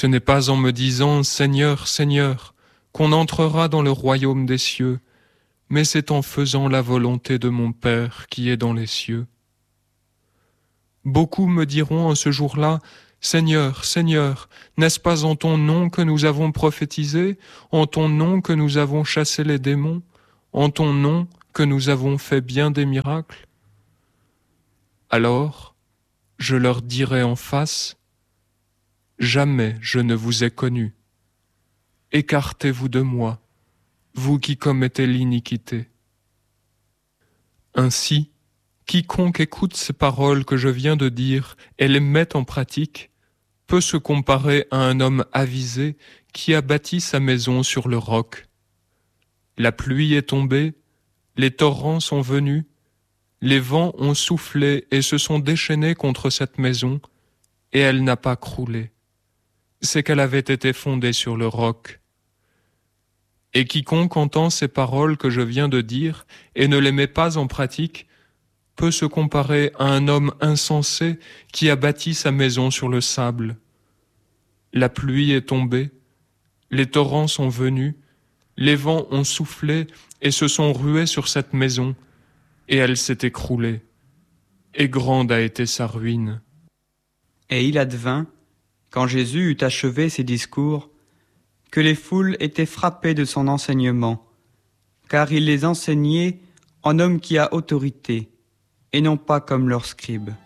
Ce n'est pas en me disant « Seigneur, Seigneur » qu'on entrera dans le royaume des cieux, mais c'est en faisant la volonté de mon Père qui est dans les cieux. Beaucoup me diront en ce jour-là, « Seigneur, Seigneur, n'est-ce pas en ton nom que nous avons prophétisé, en ton nom que nous avons chassé les démons, en ton nom que nous avons fait bien des miracles ?» Alors, je leur dirai en face, « Jamais je ne vous ai connu. Écartez-vous de moi, vous qui commettez l'iniquité. » Ainsi, quiconque écoute ces paroles que je viens de dire et les met en pratique peut se comparer à un homme avisé qui a bâti sa maison sur le roc. La pluie est tombée, les torrents sont venus, les vents ont soufflé et se sont déchaînés contre cette maison, et elle n'a pas croulé. C'est qu'elle avait été fondée sur le roc. Et quiconque entend ces paroles que je viens de dire et ne les met pas en pratique peut se comparer à un homme insensé qui a bâti sa maison sur le sable. La pluie est tombée, les torrents sont venus, les vents ont soufflé et se sont rués sur cette maison, et elle s'est écroulée, et grande a été sa ruine. Et il advint, quand Jésus eut achevé ses discours, que les foules étaient frappées de son enseignement, car il les enseignait en homme qui a autorité, et non pas comme leurs scribes.